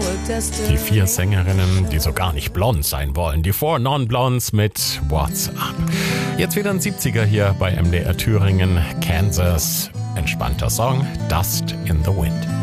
Die 4 Sängerinnen, die so gar nicht blond sein wollen. Die 4 Non-Blondes mit What's Up. Jetzt wieder ein 70er hier bei MDR Thüringen, Kansas. Entspannter Song, Dust in the Wind.